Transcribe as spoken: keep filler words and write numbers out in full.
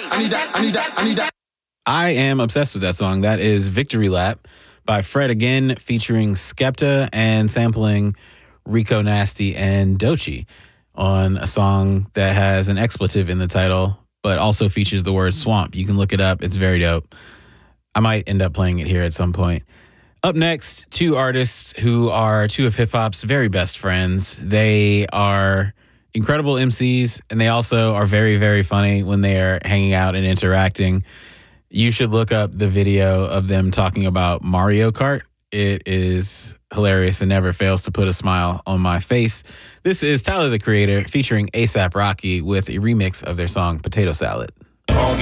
I need that, I need that, I need that. I am obsessed with that song. That is Victory Lap by Fred again, featuring Skepta and sampling Rico Nasty and Doechii on a song that has an expletive in the title, but also features the word swamp. You can look it up. It's very dope. I might end up playing it here at some point. Up next, two artists who are two of hip-hop's very best friends. They are incredible M Cs, and they also are very, very funny when they are hanging out and interacting. You should look up the video of them talking about Mario Kart. It is hilarious and never fails to put a smile on my face. This is Tyler, the Creator, featuring A$AP Rocky with a remix of their song Potato Salad.